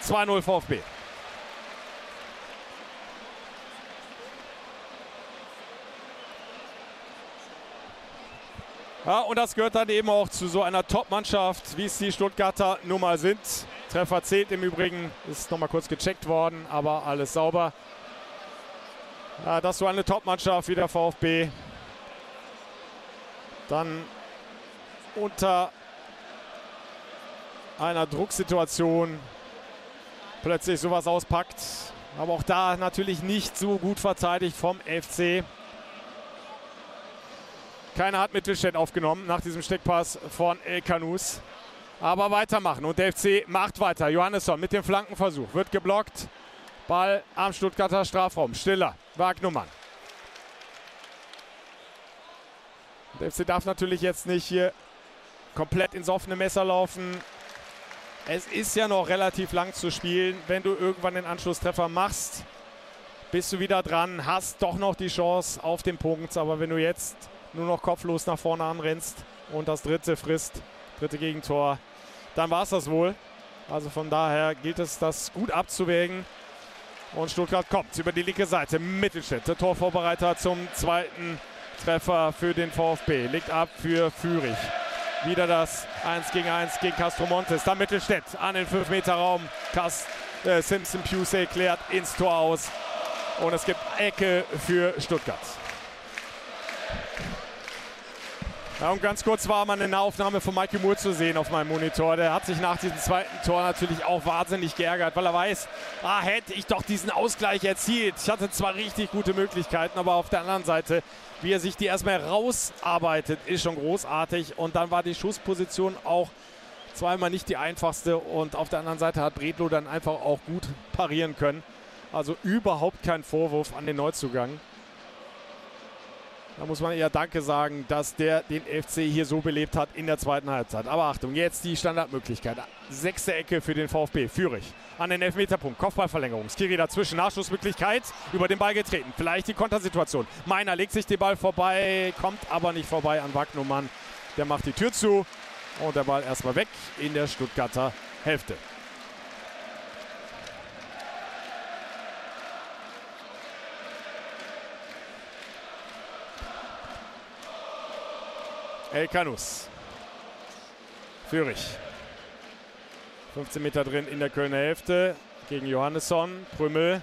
2-0 VfB. Ja, und das gehört dann eben auch zu so einer Top-Mannschaft, wie es die Stuttgarter nun mal sind. Treffer zählt im Übrigen, ist nochmal kurz gecheckt worden, aber alles sauber. Ja, dass so eine Top-Mannschaft wie der VfB dann unter einer Drucksituation plötzlich sowas auspackt. Aber auch da natürlich nicht so gut verteidigt vom FC. Keiner hat Mittelstädt aufgenommen nach diesem Steckpass von Elkanus. Aber weitermachen und der FC macht weiter. Johannesson mit dem Flankenversuch. Wird geblockt. Ball am Stuttgarter Strafraum. Stiller. Wagnumann. Der FC darf natürlich jetzt nicht hier komplett ins offene Messer laufen. Es ist ja noch relativ lang zu spielen. Wenn du irgendwann den Anschlusstreffer machst, bist du wieder dran. Hast doch noch die Chance auf den Punkt. Aber wenn du jetzt nur noch kopflos nach vorne anrennst und das dritte Gegentor, dann war es das wohl. Also von daher gilt es, das gut abzuwägen. Und Stuttgart kommt über die linke Seite. Mittelstädt, der Torvorbereiter zum zweiten Treffer für den VfB. Legt ab für Führig. Wieder das 1 gegen 1 gegen Castro Montes. Dann Mittelstädt an den 5-Meter-Raum. Simpson Pusey klärt ins Tor aus. Und es gibt Ecke für Stuttgart. Ja, und ganz kurz war mal eine Nahaufnahme von Mikey Moore zu sehen auf meinem Monitor. Der hat sich nach diesem zweiten Tor natürlich auch wahnsinnig geärgert, weil er weiß, hätte ich doch diesen Ausgleich erzielt. Ich hatte zwar richtig gute Möglichkeiten, aber auf der anderen Seite, wie er sich die erstmal rausarbeitet, ist schon großartig. Und dann war die Schussposition auch zweimal nicht die einfachste. Und auf der anderen Seite hat Bredlow dann einfach auch gut parieren können. Also überhaupt kein Vorwurf an den Neuzugang. Da muss man eher Danke sagen, dass der den FC hier so belebt hat in der zweiten Halbzeit. Aber Achtung, jetzt die Standardmöglichkeit. 6. Ecke für den VfB. Führig an den Elfmeterpunkt. Kopfballverlängerung. Skiri dazwischen. Nachschussmöglichkeit. Über den Ball getreten. Vielleicht die Kontersituation. Meiner legt sich den Ball vorbei. Kommt aber nicht vorbei an Wagnumann. Der macht die Tür zu. Und der Ball erstmal weg in der Stuttgarter Hälfte. Elkanus. Führig. 15 Meter drin in der Kölner Hälfte gegen Johannesson. Prümmel.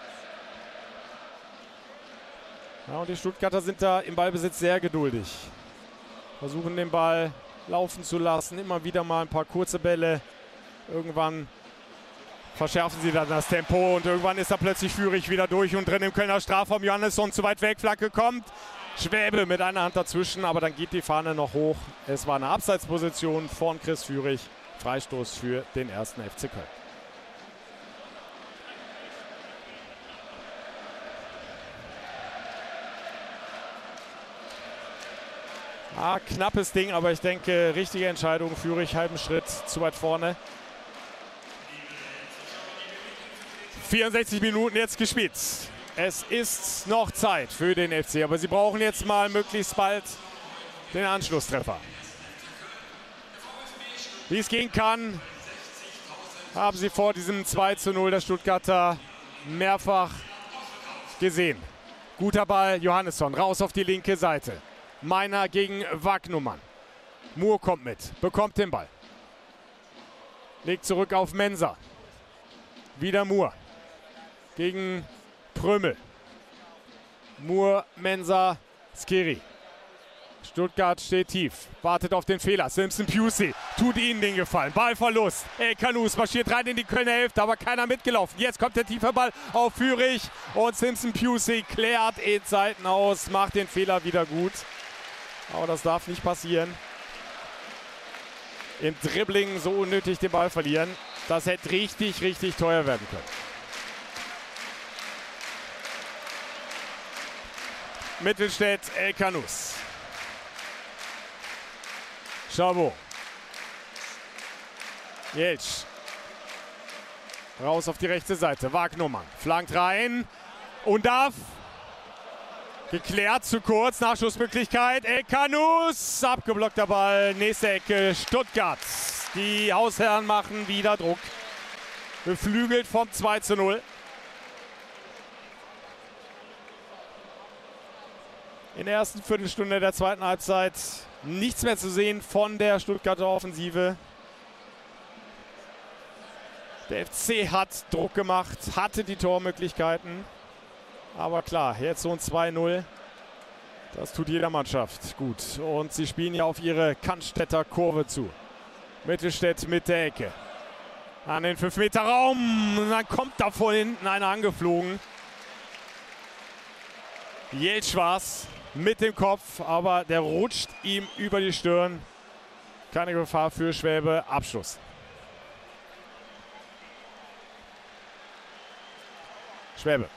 Ja, und die Stuttgarter sind da im Ballbesitz sehr geduldig. Versuchen den Ball laufen zu lassen. Immer wieder mal ein paar kurze Bälle. Irgendwann verschärfen sie dann das Tempo und irgendwann ist da plötzlich Führig wieder durch und drin im Kölner Strafraum. Johannesson zu weit weg. Flanke kommt. Schwäbe mit einer Hand dazwischen, aber dann geht die Fahne noch hoch. Es war eine Abseitsposition von Chris Führig. Freistoß für den 1. FC Köln. Knappes Ding, aber ich denke, richtige Entscheidung. Führig halben Schritt zu weit vorne. 64 Minuten jetzt gespielt. Es ist noch Zeit für den FC, aber sie brauchen jetzt mal möglichst bald den Anschlusstreffer. Wie es gehen kann, haben sie vor diesem 2:0 der Stuttgarter mehrfach gesehen. Guter Ball, Johannesson, raus auf die linke Seite. Meiner gegen Wagnumann. Moore kommt mit, bekommt den Ball. Legt zurück auf Mensah. Wieder Moore gegen Prömel. Moore, Mensah, Skiri. Stuttgart steht tief, wartet auf den Fehler. Simpson Pusey tut ihnen den Gefallen. Ballverlust. Elkanus marschiert rein in die Kölner Hälfte, aber keiner mitgelaufen. Jetzt kommt der tiefe Ball auf Führig und Simpson Pusey klärt in Seiten aus, macht den Fehler wieder gut. Aber das darf nicht passieren. Im Dribbling so unnötig den Ball verlieren. Das hätte richtig, richtig teuer werden können. Mittelstädt, Elkanus. Chabot. Jeltsch. Raus auf die rechte Seite. Wagnumann flankt rein und darf. Geklärt, zu kurz. Nachschussmöglichkeit. Elkanus. Abgeblockter Ball. Nächste Ecke. Stuttgart. Die Hausherren machen wieder Druck. beflügelt vom 2:0. In der ersten Viertelstunde der zweiten Halbzeit nichts mehr zu sehen von der Stuttgarter Offensive. Der FC hat Druck gemacht, hatte die Tormöglichkeiten. Aber klar, jetzt so ein 2:0. Das tut jeder Mannschaft gut. Und sie spielen ja auf ihre Cannstätter Kurve zu. Mittelstädt mit der Ecke. An den 5-Meter-Raum. Und dann kommt da von hinten einer angeflogen. Jeltsch war's mit dem Kopf, aber der rutscht ihm über die Stirn. Keine Gefahr für Schwäbe. Abschluss. Schwäbe.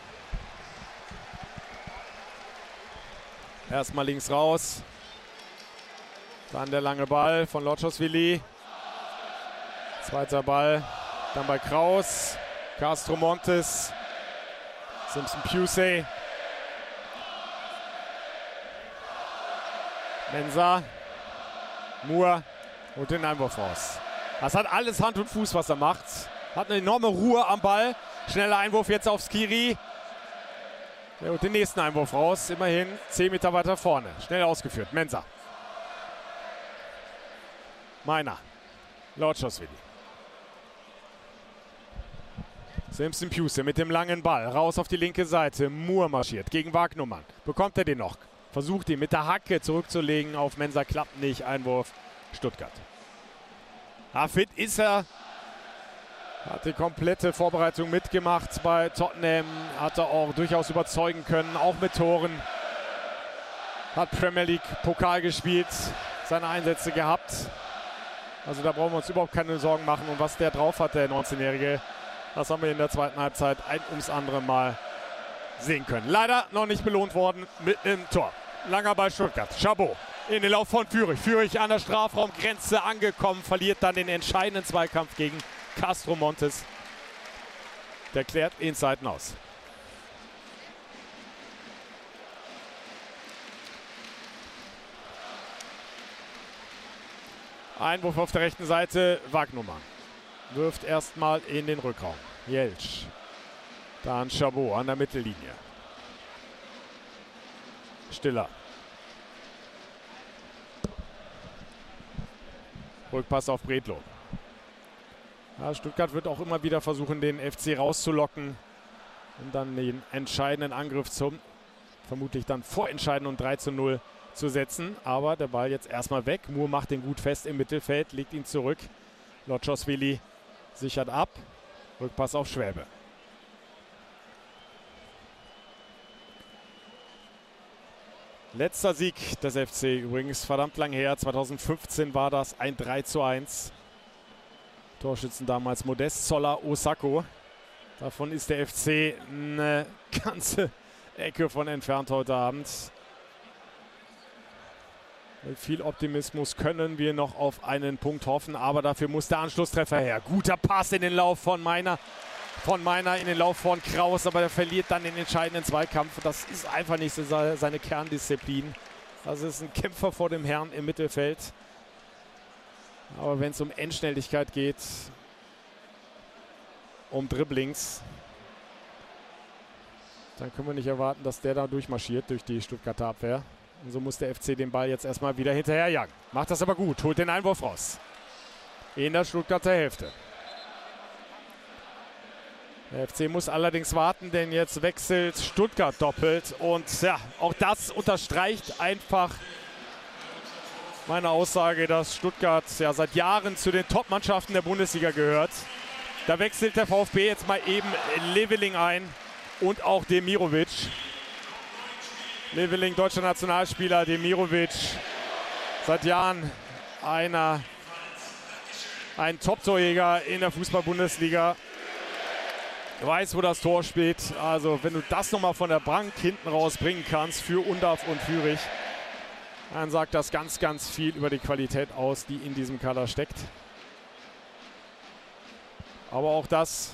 Erstmal links raus. Dann der lange Ball von Lotschosvili. Zweiter Ball. Dann bei Kraus. Castro Montes. Simpson Pusey. Mensah. Moore. Und den Einwurf raus. Das hat alles Hand und Fuß, was er macht. Hat eine enorme Ruhe am Ball. Schneller Einwurf jetzt auf Skiri. Ja, und den nächsten Einwurf raus. Immerhin 10 Meter weiter vorne. Schnell ausgeführt. Mensah. Meiner. Lotschosvili. Simpson Pusey mit dem langen Ball. Raus auf die linke Seite. Moore marschiert gegen Wagnumann. Bekommt er den noch? Versucht ihn mit der Hacke zurückzulegen. Auf Mensah klappt nicht. Einwurf Stuttgart. Fit ist er. Hat die komplette Vorbereitung mitgemacht bei Tottenham. Hat er auch durchaus überzeugen können. Auch mit Toren. Hat Premier League Pokal gespielt. Seine Einsätze gehabt. Also da brauchen wir uns überhaupt keine Sorgen machen. Und was der drauf hat, der 19-Jährige, das haben wir in der zweiten Halbzeit ein ums andere Mal sehen können. Leider noch nicht belohnt worden mit einem Tor. Langer Ball Stuttgart. Chabot in den Lauf von Führig. Führig an der Strafraumgrenze angekommen. Verliert dann den entscheidenden Zweikampf gegen Castro Montes. Der klärt in Seiten aus. Einwurf auf der rechten Seite. Wagnumann wirft erstmal in den Rückraum. Jeltsch. Dann Chabot an der Mittellinie. Stiller. Rückpass auf Bredlow. Ja, Stuttgart wird auch immer wieder versuchen, den FC rauszulocken, um dann den entscheidenden Angriff zum vermutlich dann vorentscheidenden 3:0 zu setzen. Aber der Ball jetzt erstmal weg. Moore macht den gut fest im Mittelfeld, legt ihn zurück. Lotschosvili sichert ab. Rückpass auf Schwäbe. Letzter Sieg des FC übrigens, verdammt lang her. 2015 war das ein 3:1. Torschützen damals Modest, Zoller, Osako. Davon ist der FC eine ganze Ecke von entfernt heute Abend. Mit viel Optimismus können wir noch auf einen Punkt hoffen, aber dafür muss der Anschlusstreffer her. Guter Pass in den Lauf von Meiner in den Lauf von Kraus, aber der verliert dann den entscheidenden Zweikampf. Das ist einfach nicht so seine Kerndisziplin. Das ist ein Kämpfer vor dem Herrn im Mittelfeld. Aber wenn es um Endschnelligkeit geht, um Dribblings, dann können wir nicht erwarten, dass der da durchmarschiert durch die Stuttgarter Abwehr. Und so muss der FC den Ball jetzt erstmal wieder hinterherjagen. Macht das aber gut, holt den Einwurf raus. In der Stuttgarter Hälfte. Der FC muss allerdings warten, denn jetzt wechselt Stuttgart doppelt. Und ja, auch das unterstreicht einfach meine Aussage, dass Stuttgart ja seit Jahren zu den Top-Mannschaften der Bundesliga gehört. Da wechselt der VfB jetzt mal eben Leveling ein und auch Demirovic. Leveling, deutscher Nationalspieler, Demirovic, seit Jahren ein Top-Torjäger in der Fußball-Bundesliga. Weiß, wo das Tor steht. Also wenn du das nochmal von der Bank hinten rausbringen kannst für Undav und Führig, dann sagt das ganz, ganz viel über die Qualität aus, die in diesem Kader steckt. Aber auch das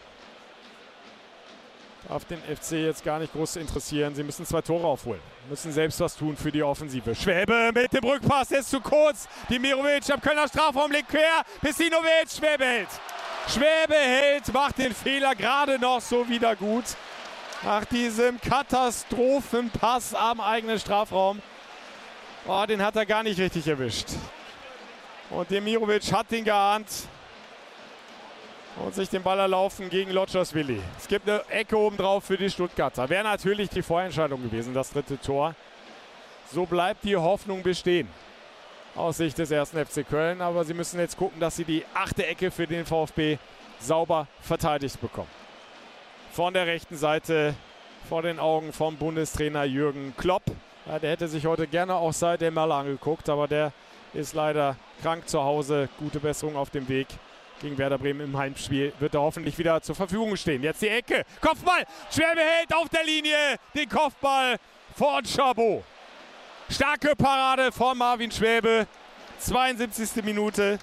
darf den FC jetzt gar nicht groß interessieren. Sie müssen 2 Tore aufholen. Müssen selbst was tun für die Offensive. Schwäbe mit dem Rückpass, ist zu kurz. Demirovic am Kölner Strafraum legt quer. Pisinovic, Schwäbe hält. Schwäbe hält, macht den Fehler gerade noch so wieder gut. Nach diesem Katastrophenpass am eigenen Strafraum. Oh, den hat er gar nicht richtig erwischt. Und Demirovic hat ihn geahnt. Und sich den Ball erlaufen gegen Lotschasvili. Es gibt eine Ecke obendrauf für die Stuttgarter. Wäre natürlich die Vorentscheidung gewesen, das dritte Tor. So bleibt die Hoffnung bestehen aus Sicht des 1. FC Köln. Aber sie müssen jetzt gucken, dass sie die 8. Ecke für den VfB sauber verteidigt bekommen. Von der rechten Seite vor den Augen vom Bundestrainer Jürgen Klopp. Ja, der hätte sich heute gerne auch Said Mal angeguckt, aber der ist leider krank zu Hause. Gute Besserung auf dem Weg gegen Werder Bremen im Heimspiel. Wird er hoffentlich wieder zur Verfügung stehen. Jetzt die Ecke. Kopfball. Schwäbe hält auf der Linie den Kopfball von Chabot. Starke Parade von Marvin Schwäbe. 72. Minute.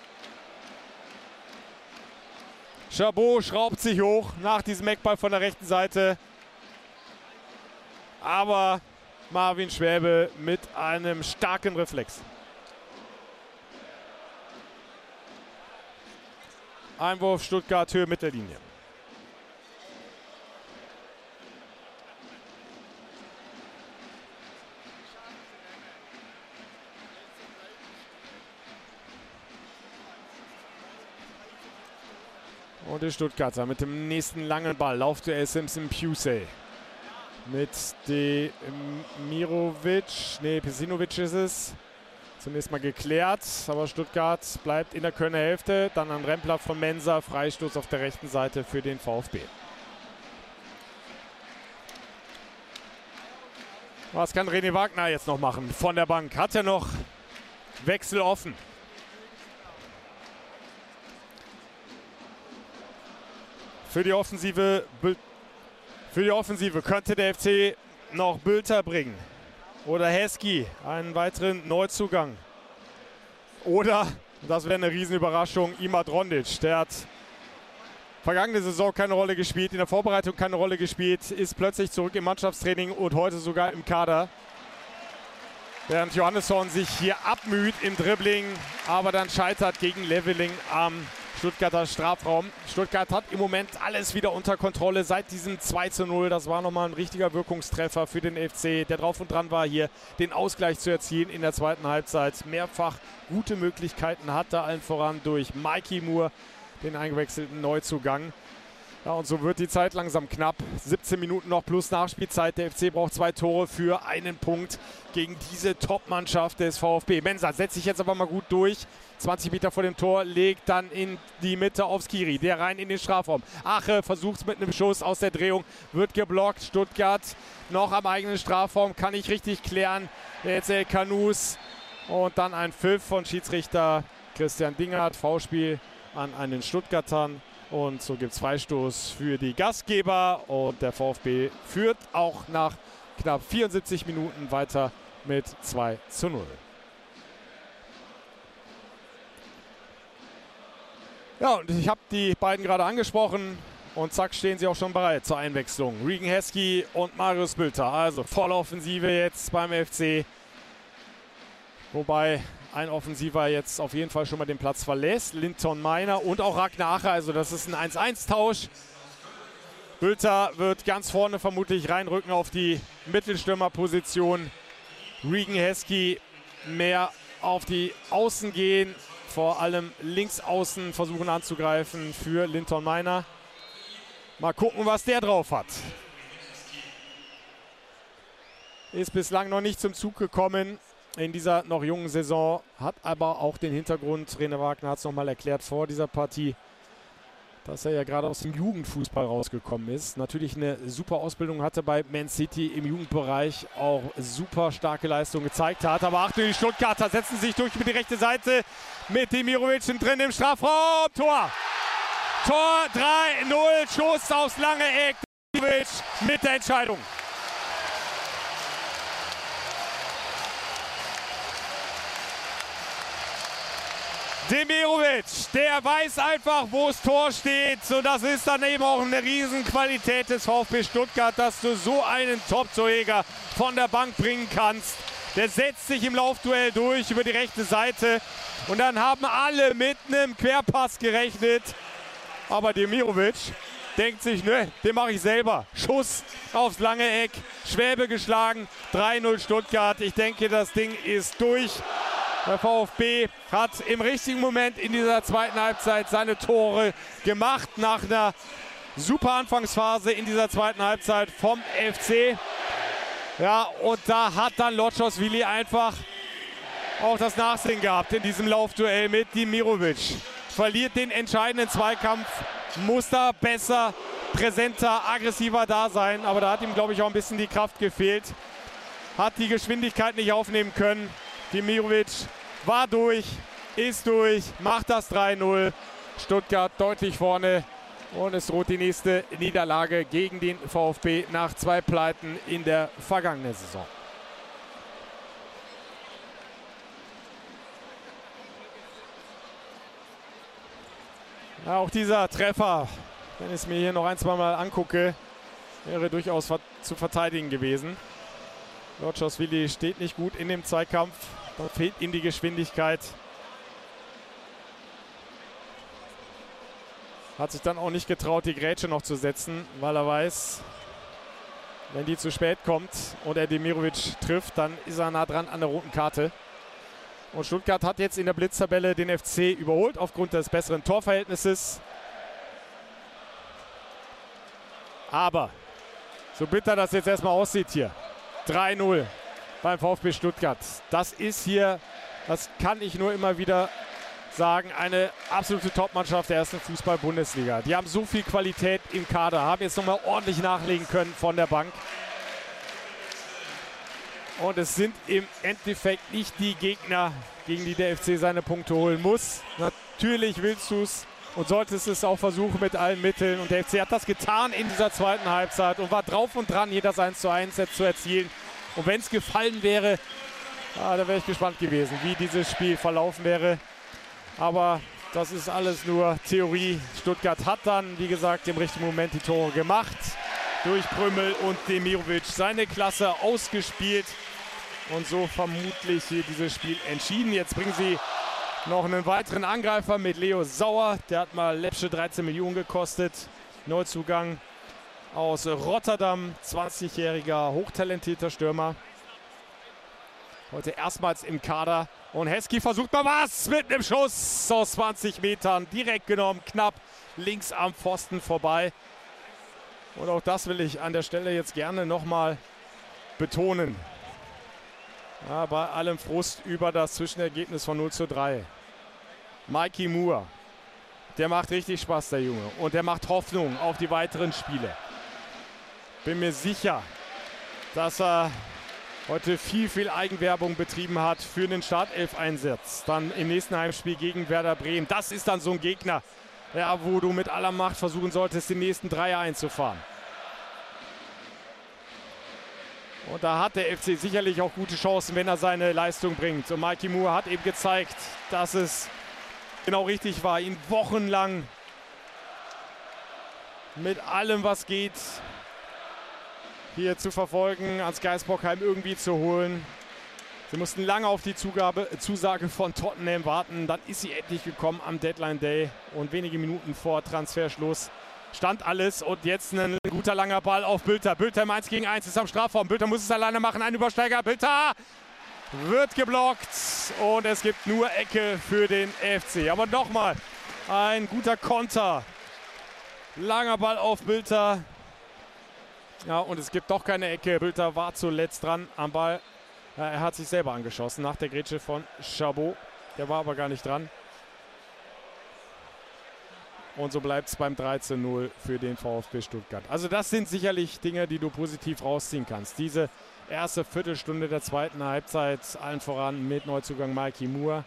Chabot schraubt sich hoch nach diesem Eckball von der rechten Seite. Aber Marvin Schwäbe mit einem starken Reflex. Einwurf Stuttgart, Höhe Mittellinie. Und die Stuttgarter mit dem nächsten langen Ball. Laufduell Simpson Pusey. Mit Demirovic. Ne, Pesinovic ist es. Zunächst mal geklärt, aber Stuttgart bleibt in der Kölner Hälfte. Dann ein Rempler von Mensah, Freistoß auf der rechten Seite für den VfB. Was kann René Wagner jetzt noch machen von der Bank? Hat er noch Wechsel offen? Für die Offensive könnte der FC noch Bülter bringen. Oder Heskey, einen weiteren Neuzugang. Oder, das wäre eine Riesenüberraschung, Imad Rondic. Der hat vergangene Saison keine Rolle gespielt, in der Vorbereitung keine Rolle gespielt, ist plötzlich zurück im Mannschaftstraining und heute sogar im Kader. Während Johannesson sich hier abmüht im Dribbling, aber dann scheitert gegen Leveling am Stuttgarter Strafraum. Stuttgart hat im Moment alles wieder unter Kontrolle seit diesem 2:0. Das war nochmal ein richtiger Wirkungstreffer für den FC, der drauf und dran war, hier den Ausgleich zu erzielen in der zweiten Halbzeit. Mehrfach gute Möglichkeiten hatte, allen voran durch Mikey Moore, den eingewechselten Neuzugang. Ja, und so wird die Zeit langsam knapp. 17 Minuten noch plus Nachspielzeit. Der FC braucht 2 Tore für einen Punkt gegen diese Top-Mannschaft des VfB. Mensah setzt sich jetzt aber mal gut durch. 20 Meter vor dem Tor, legt dann in die Mitte auf Skiri. Der rein in den Strafraum. Ache versucht es mit einem Schuss aus der Drehung. Wird geblockt. Stuttgart noch am eigenen Strafraum. Kann nicht richtig klären. Jetzt Kanus. Und dann ein Pfiff von Schiedsrichter Christian Dingert. V-Spiel an einen Stuttgartern. Und so gibt es Freistoß für die Gastgeber. Und der VfB führt auch nach knapp 74 Minuten weiter mit 2:0. Ja, und ich habe die beiden gerade angesprochen. Und zack, stehen sie auch schon bereit zur Einwechslung. Regan Heskey und Marius Bülter. Also volle Offensive jetzt beim FC. Wobei ein Offensiver jetzt auf jeden Fall schon mal den Platz verlässt. Linton Meiner und auch Ragnar Ache. Also das ist ein 1:1-Tausch. Bülter wird ganz vorne vermutlich reinrücken auf die Mittelstürmerposition. Regan Heskey mehr auf die Außen gehen. Vor allem links außen versuchen anzugreifen für Linton Meiner. Mal gucken, was der drauf hat. Ist bislang noch nicht zum Zug gekommen in dieser noch jungen Saison. Hat aber auch den Hintergrund, René Wagner hat es nochmal erklärt vor dieser Partie, dass er ja gerade aus dem Jugendfußball rausgekommen ist. Natürlich eine super Ausbildung hatte bei Man City im Jugendbereich. Auch super starke Leistung gezeigt hat. Aber Achtung, die Stuttgarter setzen sich durch über die rechte Seite mit Demirovic drin im Strafraum. Tor! Tor 3:0, Schuss aufs lange Eck. Demirovic mit der Entscheidung. Demirovic, der weiß einfach, wo das Tor steht. Und das ist dann eben auch eine Riesenqualität des VfB Stuttgart, dass du so einen Top-Torjäger von der Bank bringen kannst. Der setzt sich im Laufduell durch über die rechte Seite. Und dann haben alle mit einem Querpass gerechnet. Aber Demirovic denkt sich, ne, den mache ich selber. Schuss aufs lange Eck, Schwäbe geschlagen, 3-0 Stuttgart. Ich denke, das Ding ist durch. Der VfB hat im richtigen Moment in dieser zweiten Halbzeit seine Tore gemacht, nach einer super Anfangsphase in dieser zweiten Halbzeit vom FC. Ja, und da hat dann Lotschowswili einfach auch das Nachsehen gehabt in diesem Laufduell mit Demirovic. Verliert den entscheidenden Zweikampf, muss da besser, präsenter, aggressiver da sein. Aber da hat ihm, glaube ich, auch ein bisschen die Kraft gefehlt. Hat die Geschwindigkeit nicht aufnehmen können. Demirovic war durch, ist durch, macht das 3-0. Stuttgart deutlich vorne. Und es droht die nächste Niederlage gegen den VfB nach 2 Pleiten in der vergangenen Saison. Ja, auch dieser Treffer, wenn ich es mir hier noch 1-2 Mal angucke, wäre durchaus zu verteidigen gewesen. Lotschowswili steht nicht gut in dem Zweikampf, da fehlt ihm die Geschwindigkeit. Hat sich dann auch nicht getraut, die Grätsche noch zu setzen, weil er weiß, wenn die zu spät kommt und er Demirovic trifft, dann ist er nah dran an der roten Karte. Und Stuttgart hat jetzt in der Blitztabelle den FC überholt aufgrund des besseren Torverhältnisses. Aber so bitter das jetzt erstmal aussieht hier, 3-0 beim VfB Stuttgart. Das ist hier, das kann ich nur immer wieder sagen, eine absolute Topmannschaft der ersten Fußball-Bundesliga. Die haben so viel Qualität im Kader, haben jetzt nochmal ordentlich nachlegen können von der Bank. Und es sind im Endeffekt nicht die Gegner, gegen die der FC seine Punkte holen muss. Natürlich willst du es und solltest es auch versuchen mit allen Mitteln. Und der FC hat das getan in dieser zweiten Halbzeit und war drauf und dran, hier das 1:1 jetzt zu erzielen. Und wenn es gefallen wäre, da wäre ich gespannt gewesen, wie dieses Spiel verlaufen wäre. Aber das ist alles nur Theorie. Stuttgart hat dann, wie gesagt, im richtigen Moment die Tore gemacht. Durch Prömel und Demirovic seine Klasse ausgespielt. Und so vermutlich hier dieses Spiel entschieden. Jetzt bringen sie noch einen weiteren Angreifer mit Leo Sauer. Der hat mal läppsche 13 Millionen gekostet. Neuzugang aus Rotterdam. 20-jähriger, hochtalentierter Stürmer. Heute erstmals im Kader. Und Heskey versucht mal was mit einem Schuss aus 20 Metern. Direkt genommen, knapp links am Pfosten vorbei. Und auch das will ich an der Stelle jetzt gerne nochmal betonen. Ja, bei allem Frust über das Zwischenergebnis von 0:3. Mikey Moore, der macht richtig Spaß, der Junge. Und der macht Hoffnung auf die weiteren Spiele. Bin mir sicher, dass er heute viel Eigenwerbung betrieben hat für den Startelf-Einsatz. Dann im nächsten Heimspiel gegen Werder Bremen. Das ist dann so ein Gegner, ja, wo du mit aller Macht versuchen solltest, den nächsten Dreier einzufahren. Und da hat der FC sicherlich auch gute Chancen, wenn er seine Leistung bringt. Und Mikey Moore hat eben gezeigt, dass es genau richtig war, ihn wochenlang mit allem, was geht, hier zu verfolgen, ans Geisbockheim irgendwie zu holen. Sie mussten lange auf die Zusage von Tottenham warten. Dann ist sie endlich gekommen am Deadline Day. Und wenige Minuten vor Transferschluss stand alles. Und jetzt ein guter langer Ball auf Bülter. Bülter im 1-gegen-1 ist am Strafraum. Bülter muss es alleine machen. Ein Übersteiger. Bülter wird geblockt. Und es gibt nur Ecke für den FC. Aber nochmal ein guter Konter. Langer Ball auf Bülter. Ja, und es gibt doch keine Ecke. Bülter war zuletzt dran am Ball. Ja, er hat sich selber angeschossen nach der Grätsche von Chabot. Der war aber gar nicht dran. Und so bleibt es beim 13:0 für den VfB Stuttgart. Also das sind sicherlich Dinge, die du positiv rausziehen kannst. Diese erste Viertelstunde der zweiten Halbzeit, allen voran mit Neuzugang Mikey Moore.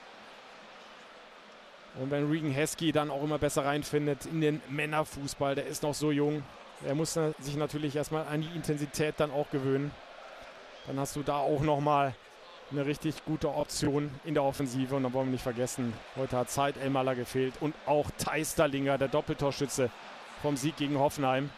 Und wenn Regan Heskey dann auch immer besser reinfindet in den Männerfußball, der ist noch so jung. Er muss sich natürlich erstmal an die Intensität dann auch gewöhnen. Dann hast du da auch nochmal eine richtig gute Option in der Offensive. Und dann wollen wir nicht vergessen, heute hat Said Elmalah gefehlt und auch Theis Stallinger, der Doppeltorschütze vom Sieg gegen Hoffenheim.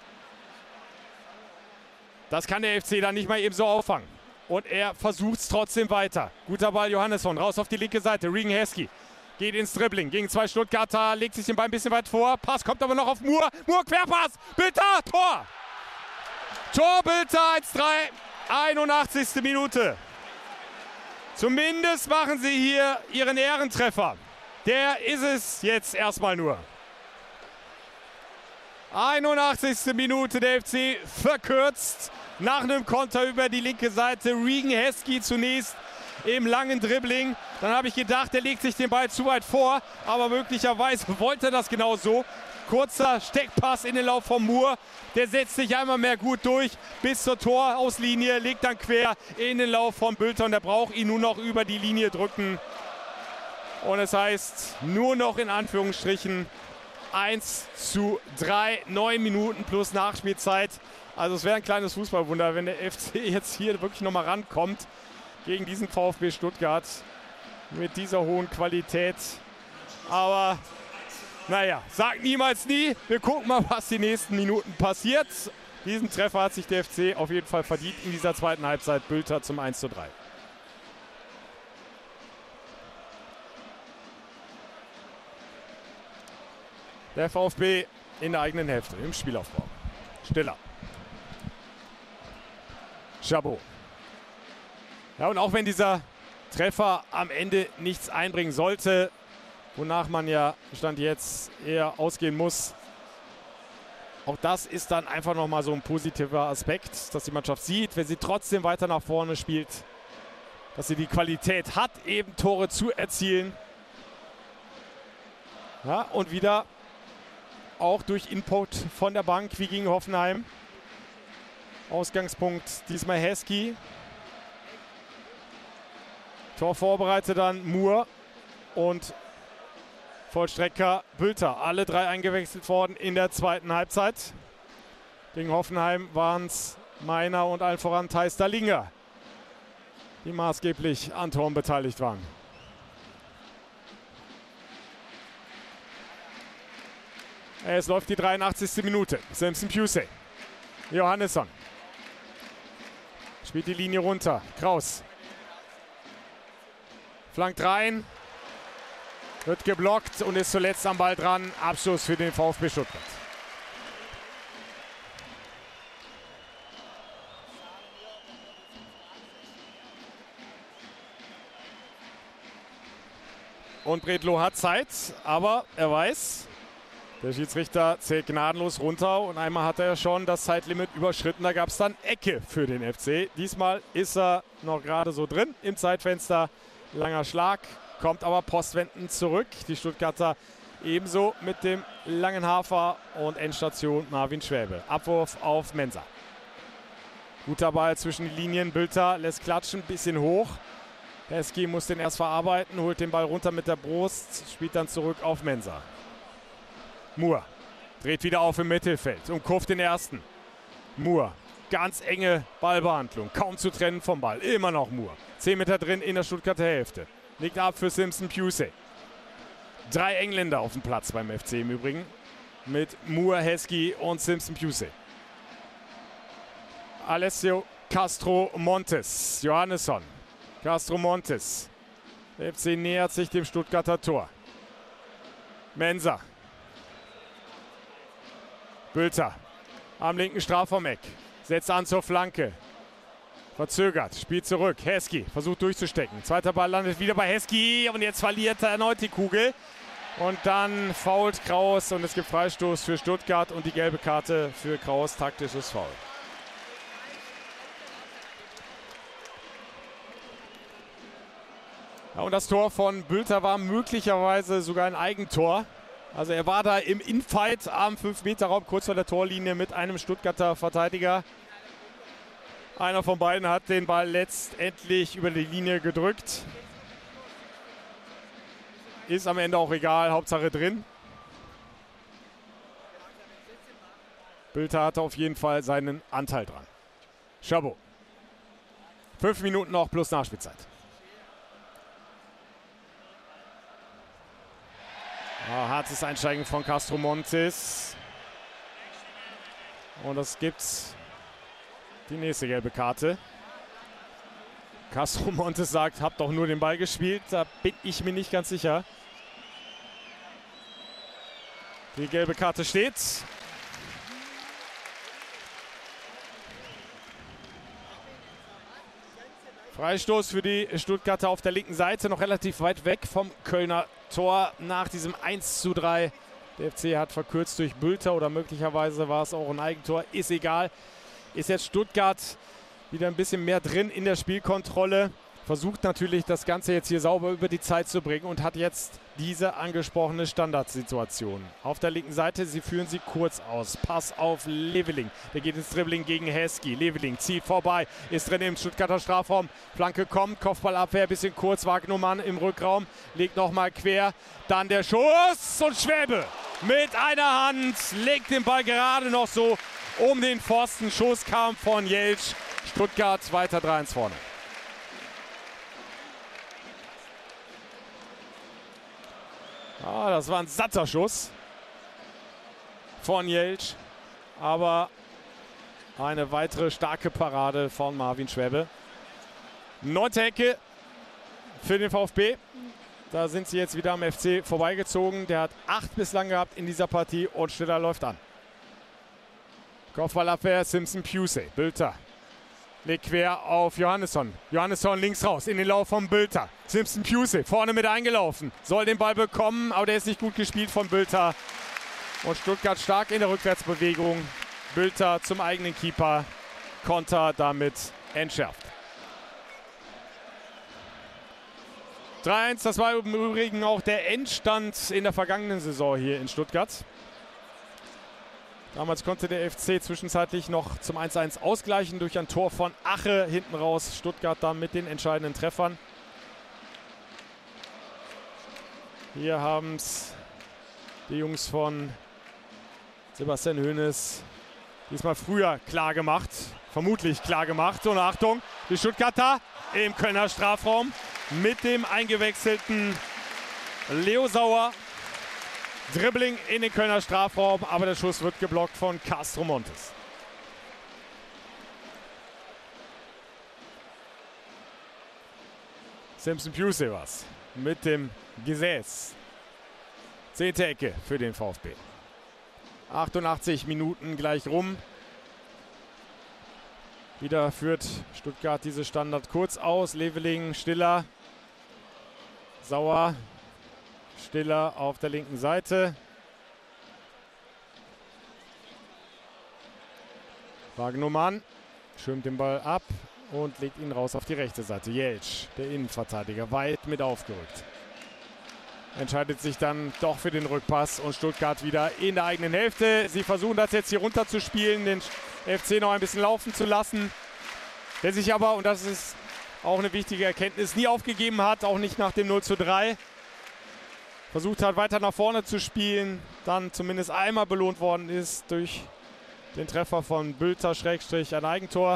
Das kann der FC dann nicht mal eben so auffangen. Und er versucht es trotzdem weiter. Guter Ball Johannesson, raus auf die linke Seite. Regan Heskey geht ins Dribbling gegen 2 Stuttgarter, legt sich den Ball ein bisschen weit vor. Pass kommt aber noch auf Moore. Moore, Querpass. Bülter, Tor. Tor Bülter, 1-3, 81. Minute. Zumindest machen sie hier ihren Ehrentreffer. Der ist es jetzt erstmal nur. 81. Minute, der FC verkürzt. Nach einem Konter über die linke Seite. Regan Heskey zunächst im langen Dribbling. Dann habe ich gedacht, er legt sich den Ball zu weit vor. Aber möglicherweise wollte er das genau so. Kurzer Steckpass in den Lauf von Moore. Der setzt sich einmal mehr gut durch bis zur Torauslinie. Legt dann quer in den Lauf von Bülter. Und er braucht ihn nur noch über die Linie drücken. Und es heißt nur noch in Anführungsstrichen 1:3. 9 Minuten plus Nachspielzeit. Also es wäre ein kleines Fußballwunder, wenn der FC jetzt hier wirklich nochmal rankommt gegen diesen VfB Stuttgart mit dieser hohen Qualität. Aber naja, sag niemals nie. Wir gucken mal, was die nächsten Minuten passiert. Diesen Treffer hat sich der FC auf jeden Fall verdient in dieser zweiten Halbzeit. Bülter zum 1:3. Der VfB in der eigenen Hälfte im Spielaufbau. Stiller. Chabot. Ja, und auch wenn dieser Treffer am Ende nichts einbringen sollte, wonach man ja Stand jetzt eher ausgehen muss, auch das ist dann einfach nochmal so ein positiver Aspekt, dass die Mannschaft sieht, wenn sie trotzdem weiter nach vorne spielt, dass sie die Qualität hat, eben Tore zu erzielen. Ja, und wieder auch durch Input von der Bank wie gegen Hoffenheim. Ausgangspunkt diesmal Heskey. Tor vorbereitet dann Moore und Vollstrecker Bülter. Alle 3 eingewechselt worden in der zweiten Halbzeit. Gegen Hoffenheim waren es Meiner und allen voran Theis Dallinger, die maßgeblich an Toren beteiligt waren. Es läuft die 83. Minute. Simpson Pusey. Johannesson. Spielt die Linie runter. Kraus. Flankt rein. Wird geblockt und ist zuletzt am Ball dran. Abschluss für den VfB Stuttgart. Und Bredlow hat Zeit, aber er weiß, der Schiedsrichter zählt gnadenlos runter und einmal hat er schon das Zeitlimit überschritten. Da gab es dann Ecke für den FC. Diesmal ist er noch gerade so drin im Zeitfenster. Langer Schlag, kommt aber postwendend zurück. Die Stuttgarter ebenso mit dem langen Hafer und Endstation Marvin Schwäbe. Abwurf auf Mensah. Guter Ball zwischen die Linien. Bülter lässt klatschen, bisschen hoch. Heskey muss den erst verarbeiten, holt den Ball runter mit der Brust, spielt dann zurück auf Mensah. Moore dreht wieder auf im Mittelfeld und kurft den ersten. Moore, ganz enge Ballbehandlung, kaum zu trennen vom Ball. Immer noch Moore. 10 Meter drin in der Stuttgarter Hälfte. Liegt ab für Simpson Pusey. 3 Engländer auf dem Platz beim FC im Übrigen. Mit Moore, Heskey und Simpson Pusey. Alessio Castro Montes. Johannesson. Castro Montes. Der FC nähert sich dem Stuttgarter Tor. Mensah. Bülter am linken Strafraumeck. Setzt an zur Flanke. Verzögert, spielt zurück. Heskey versucht durchzustecken. Zweiter Ball landet wieder bei Heskey und jetzt verliert er erneut die Kugel. Und dann foult Kraus und es gibt Freistoß für Stuttgart und die gelbe Karte für Kraus. Taktisches Foul. Ja, und das Tor von Bülter war möglicherweise sogar ein Eigentor. Also er war da im Infight am 5-Meter-Raum kurz vor der Torlinie mit einem Stuttgarter Verteidiger. Einer von beiden hat den Ball letztendlich über die Linie gedrückt. Ist am Ende auch egal, Hauptsache drin. Bülter hatte auf jeden Fall seinen Anteil dran. Chabot. 5 Minuten noch plus Nachspielzeit. Hartes Einsteigen von Castro Montes. Und das gibt die nächste gelbe Karte. Castro Montes sagt, hab doch nur den Ball gespielt. Da bin ich mir nicht ganz sicher. Die gelbe Karte steht. Freistoß für die Stuttgarter auf der linken Seite, noch relativ weit weg vom Kölner Tor nach diesem 1:3. Der FC hat verkürzt durch Bülter oder möglicherweise war es auch ein Eigentor, ist egal. Ist jetzt Stuttgart wieder ein bisschen mehr drin in der Spielkontrolle. Versucht natürlich das Ganze jetzt hier sauber über die Zeit zu bringen und hat jetzt diese angesprochene Standardsituation. Auf der linken Seite, sie führen sie kurz aus. Pass auf Leveling. Der geht ins Dribbling gegen Heskey. Leveling zieht vorbei, ist drin im Stuttgarter Strafraum. Flanke kommt, Kopfballabwehr, bisschen kurz. Wagnumann im Rückraum, legt nochmal quer. Dann der Schuss und Schwäbe mit einer Hand legt den Ball gerade noch so um den Pfosten. Schuss kam von Jeltsch. Stuttgart weiter 3-1 vorne. Das war ein satter Schuss von Jeltsch, aber eine weitere starke Parade von Marvin Schwäbe. 9. Ecke für den VfB. Da sind sie jetzt wieder am FC vorbeigezogen. Der hat 8 bislang gehabt in dieser Partie und Stiller läuft an. Kopfballabwehr, Simpson Pusey. Bülter legt quer auf Johannesson. Johannesson links raus in den Lauf von Bülter. Simpson Pusey vorne mit eingelaufen. Soll den Ball bekommen, aber der ist nicht gut gespielt von Bülter. Und Stuttgart stark in der Rückwärtsbewegung. Bülter zum eigenen Keeper. Konter damit entschärft. 3-1, das war im Übrigen auch der Endstand in der vergangenen Saison hier in Stuttgart. Damals konnte der FC zwischenzeitlich noch zum 1:1 ausgleichen durch ein Tor von Ache hinten raus. Stuttgart dann mit den entscheidenden Treffern. Hier haben es die Jungs von Sebastian Hoeneß diesmal früher klar gemacht. Vermutlich klar gemacht. Und Achtung, die Stuttgarter im Kölner Strafraum mit dem eingewechselten Leo Sauer. Dribbling in den Kölner Strafraum, aber der Schuss wird geblockt von Castro Montes. Simpson Pusey was mit dem Gesäß. 10. Ecke für den VfB. 88 Minuten gleich rum. Wieder führt Stuttgart diese Standard kurz aus. Leveling, Stiller, Sauer. Stiller auf der linken Seite. Wagnumann schirmt den Ball ab und legt ihn raus auf die rechte Seite. Jeltsch, der Innenverteidiger, weit mit aufgerückt. Entscheidet sich dann doch für den Rückpass und Stuttgart wieder in der eigenen Hälfte. Sie versuchen das jetzt hier runterzuspielen, den FC noch ein bisschen laufen zu lassen. Der sich aber, und das ist auch eine wichtige Erkenntnis, nie aufgegeben hat, auch nicht nach dem 0:3. Versucht hat, weiter nach vorne zu spielen, dann zumindest einmal belohnt worden ist durch den Treffer von Bülter / ein Eigentor.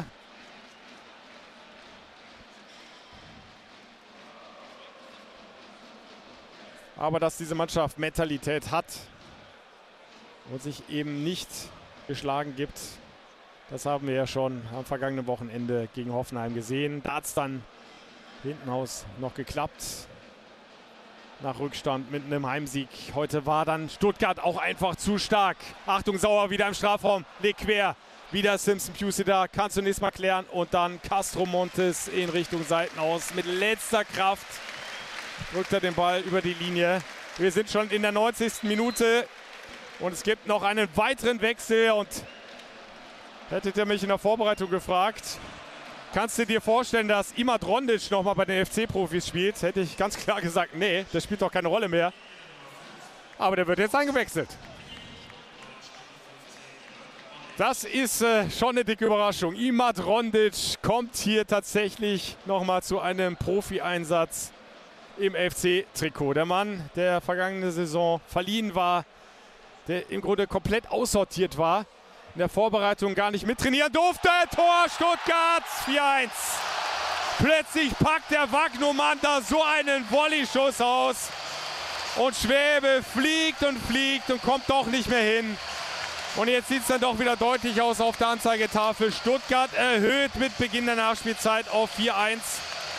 Aber dass diese Mannschaft Mentalität hat und sich eben nicht geschlagen gibt, das haben wir ja schon am vergangenen Wochenende gegen Hoffenheim gesehen. Da hat es dann hinten raus noch geklappt. Nach Rückstand mit einem Heimsieg. Heute war dann Stuttgart auch einfach zu stark. Achtung, Sauer wieder im Strafraum. Legt quer. Wieder Simpson Pusey da. Kannst du nächstes Mal klären. Und dann Castro Montes in Richtung Seitenaus. Mit letzter Kraft drückt er den Ball über die Linie. Wir sind schon in der 90. Minute. Und es gibt noch einen weiteren Wechsel. Und hättet ihr mich in der Vorbereitung gefragt, kannst du dir vorstellen, dass Imad Rondic nochmal bei den FC-Profis spielt? Hätte ich ganz klar gesagt, nee, der spielt doch keine Rolle mehr. Aber der wird jetzt eingewechselt. Das ist schon eine dicke Überraschung. Imad Rondic kommt hier tatsächlich nochmal zu einem Profi-Einsatz im FC-Trikot. Der Mann, der vergangene Saison verliehen war, der im Grunde komplett aussortiert war, in der Vorbereitung gar nicht mittrainieren durfte. Tor Stuttgart 4:1. Plötzlich packt der Wagnumann da so einen Volleyschuss aus. Und Schwäbe fliegt und kommt doch nicht mehr hin. Und jetzt sieht es dann doch wieder deutlich aus auf der Anzeigetafel. Stuttgart erhöht mit Beginn der Nachspielzeit auf 4:1.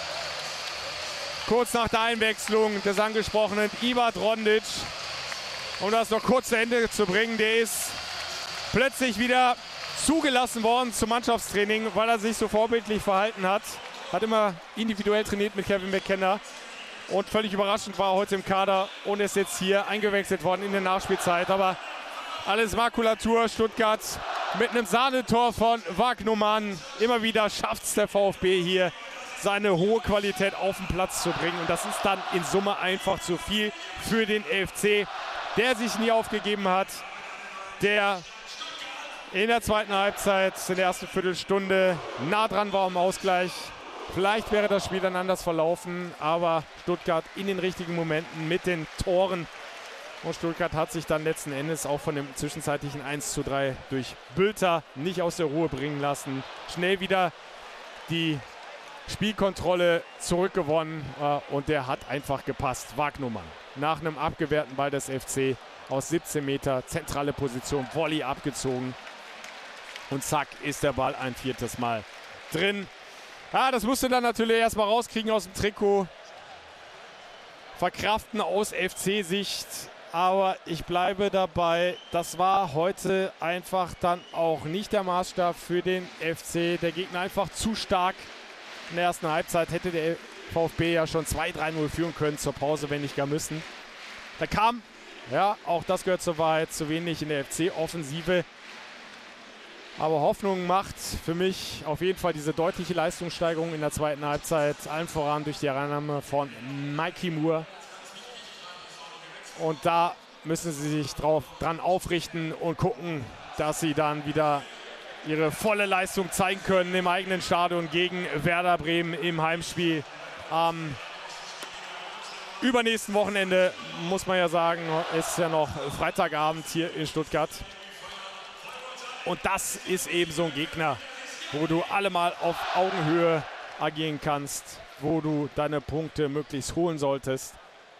Kurz nach der Einwechslung des angesprochenen Imad Rondic. um das noch kurz zu Ende zu bringen. Der ist plötzlich wieder zugelassen worden zum Mannschaftstraining, weil er sich so vorbildlich verhalten hat. Hat immer individuell trainiert mit Kevin McKenna. Und völlig überraschend war er heute im Kader und ist jetzt hier eingewechselt worden in der Nachspielzeit. Aber alles Makulatur. Stuttgart mit einem Sahnetor von Wagnumann. Immer wieder schafft es der VfB hier, seine hohe Qualität auf den Platz zu bringen. Und das ist dann in Summe einfach zu viel für den FC, der sich nie aufgegeben hat, der in der zweiten Halbzeit, in der ersten Viertelstunde nah dran war am Ausgleich. Vielleicht wäre das Spiel dann anders verlaufen, aber Stuttgart in den richtigen Momenten mit den Toren. Und Stuttgart hat sich dann letzten Endes auch von dem zwischenzeitlichen 1:3 durch Bülter nicht aus der Ruhe bringen lassen. Schnell wieder die Spielkontrolle zurückgewonnen und der hat einfach gepasst. Wagnumann nach einem abgewehrten Ball des FC aus 17 Meter, zentrale Position, Volley abgezogen. Und zack, ist der Ball ein viertes Mal drin. Ja, das musst du dann natürlich erstmal rauskriegen aus dem Trikot. Verkraften aus FC-Sicht. Aber ich bleibe dabei, das war heute einfach dann auch nicht der Maßstab für den FC. Der Gegner einfach zu stark. In der ersten Halbzeit hätte der VfB ja schon 2-3-0 führen können zur Pause, wenn nicht gar müssen. Da kam, ja, auch das gehört zur Wahrheit, zu wenig in der FC-Offensive. Aber Hoffnung macht für mich auf jeden Fall diese deutliche Leistungssteigerung in der zweiten Halbzeit. Allen voran durch die Hereinnahme von Mikey Moore. Und da müssen sie sich dran aufrichten und gucken, dass sie dann wieder ihre volle Leistung zeigen können im eigenen Stadion gegen Werder Bremen im Heimspiel. Am übernächsten Wochenende, muss man ja sagen, ist ja noch Freitagabend hier in Stuttgart. Und das ist eben so ein Gegner, wo du allemal auf Augenhöhe agieren kannst, wo du deine Punkte möglichst holen solltest.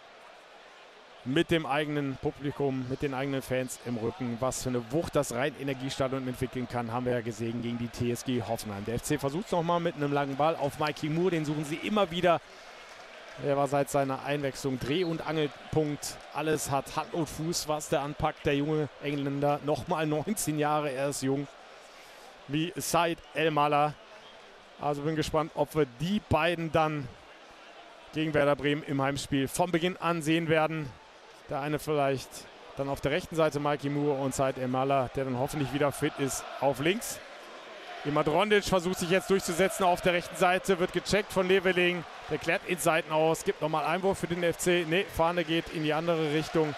Mit dem eigenen Publikum, mit den eigenen Fans im Rücken. Was für eine Wucht das Rhein-Energiestadion entwickeln kann, haben wir ja gesehen gegen die TSG Hoffenheim. Der FC versucht es nochmal mit einem langen Ball auf Mikey Moore, den suchen sie immer wieder. Er war seit seiner Einwechslung Dreh- und Angelpunkt. Alles hat Hand und Fuß, was der anpackt. Der junge Engländer, nochmal 19 Jahre, er ist jung, wie Said El-Mala. Also bin gespannt, ob wir die beiden dann gegen Werder Bremen im Heimspiel von Beginn an sehen werden. Der eine vielleicht dann auf der rechten Seite Mikey Moore und Said El-Mala, der dann hoffentlich wieder fit ist, auf links. Imad Rondic versucht sich jetzt durchzusetzen auf der rechten Seite, wird gecheckt von Leveling. Der klärt in Seiten aus, gibt nochmal Einwurf für den FC. Ne, Fahne geht in die andere Richtung.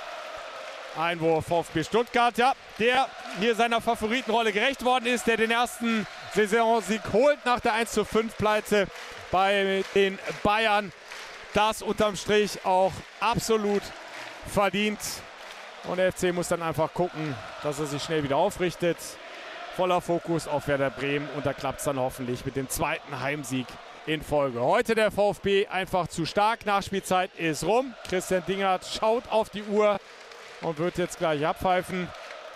Einwurf VfB Stuttgart, ja, der hier seiner Favoritenrolle gerecht worden ist, der den ersten Saisonsieg holt nach der 1:5-Pleite bei den Bayern. Das unterm Strich auch absolut verdient. Und der FC muss dann einfach gucken, dass er sich schnell wieder aufrichtet. Voller Fokus auf Werder Bremen und da klappt es dann hoffentlich mit dem zweiten Heimsieg in Folge. Heute der VfB einfach zu stark. Nachspielzeit ist rum. Christian Dingert schaut auf die Uhr und wird jetzt gleich abpfeifen.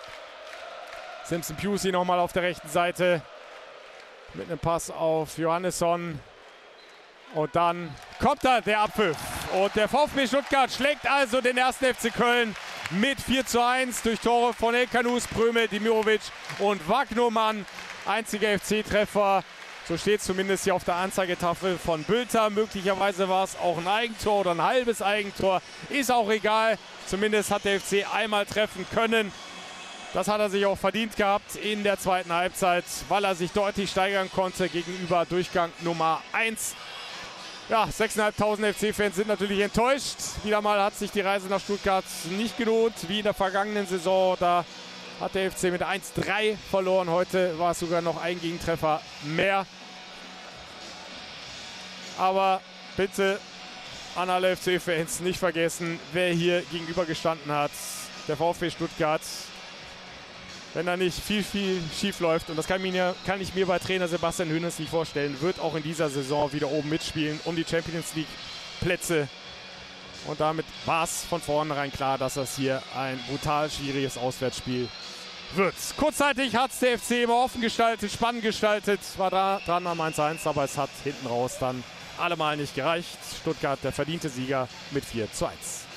Simpson Pusey nochmal auf der rechten Seite mit einem Pass auf Johannesson. Und dann kommt da der Abpfiff. Und der VfB Stuttgart schlägt also den 1. FC Köln mit 4:1 durch Tore von Elkanus, Prömel, Dimirovic und Wagnumann. Einziger FC-Treffer. So steht es zumindest hier auf der Anzeigetafel von Bülter. Möglicherweise war es auch ein Eigentor oder ein halbes Eigentor. Ist auch egal. Zumindest hat der FC einmal treffen können. Das hat er sich auch verdient gehabt in der zweiten Halbzeit, weil er sich deutlich steigern konnte gegenüber Durchgang Nummer 1. Ja, 6.500 FC-Fans sind natürlich enttäuscht. Wieder mal hat sich die Reise nach Stuttgart nicht gelohnt, wie in der vergangenen Saison. Da hat der FC mit 1:3 verloren. Heute war es sogar noch ein Gegentreffer mehr. Aber bitte an alle FC-Fans nicht vergessen, wer hier gegenüber gestanden hat. Der VfB Stuttgart. Wenn da nicht viel schief läuft, und das kann ich mir bei Trainer Sebastian Hoeneß nicht vorstellen, wird auch in dieser Saison wieder oben mitspielen um die Champions League Plätze. Und damit war es von vornherein klar, dass das hier ein brutal schwieriges Auswärtsspiel wird. Kurzzeitig hat es der FC immer offen gestaltet, spannend gestaltet, war da dran am 1:1, aber es hat hinten raus dann allemal nicht gereicht. Stuttgart der verdiente Sieger mit 4:1.